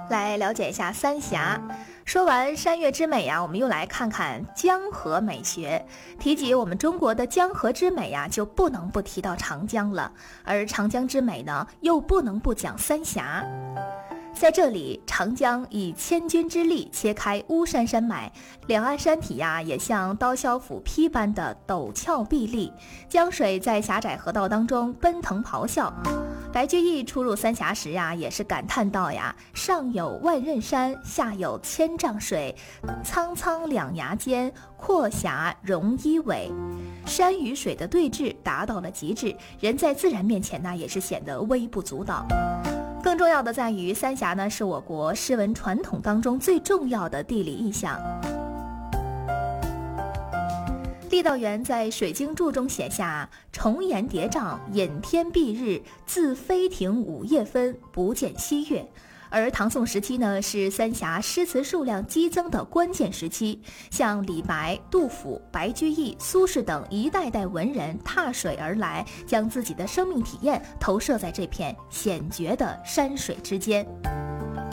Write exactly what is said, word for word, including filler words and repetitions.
来了解一下三峡。说完山岳之美呀，我们又来看看江河美学。提及我们中国的江河之美呀，就不能不提到长江了，而长江之美呢，又不能不讲三峡。在这里，长江以千钧之力切开巫山山脉，两岸山体呀也像刀削斧劈般的陡峭壁立，江水在狭窄河道当中奔腾咆哮。白居易出入三峡时呀，也是感叹道呀：上有万仞山，下有千丈水，苍苍两崖间，阔狭容一尾。山与水的对峙达到了极致，人在自然面前呢，也是显得微不足道。更重要的在于，三峡呢是我国诗文传统当中最重要的地理意象。郦道元在《水经注》中写下：重岩叠嶂，隐天蔽日，自飞亭午夜分，不见西月。而唐宋时期呢，是三峡诗词数量激增的关键时期，像李白、杜甫、白居易、苏轼等一代代文人踏水而来，将自己的生命体验投射在这片险绝的山水之间。